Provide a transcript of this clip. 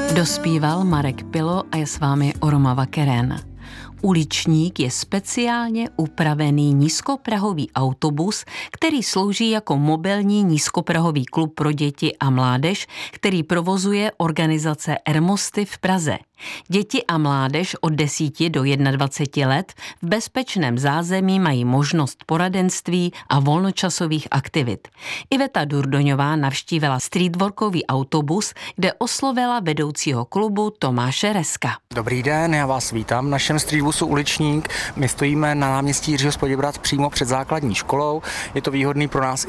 Dospíval Marek Pilo a je s vámi Oroma Vakerén. Uličník je speciálně upravený nízkoprahový autobus, který slouží jako mobilní nízkoprahový klub pro děti a mládež, který provozuje organizace Ermosty v Praze. Děti a mládež od 10 do 21 let v bezpečném zázemí mají možnost poradenství a volnočasových aktivit. Iveta Durdoňová navštívila streetworkový autobus, kde oslovila vedoucího klubu Tomáše Reska. Dobrý den, já vás vítám v našem streetbusu Uličník. My stojíme na náměstí Jiřího z Poděbrad přímo před základní školou. Je to výhodný pro nás